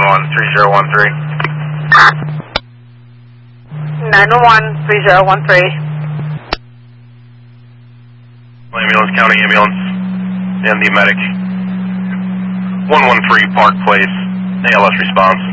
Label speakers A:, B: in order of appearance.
A: 911-3013.
B: Ambulance, county ambulance, and the medic. 113 Park Place, ALS response.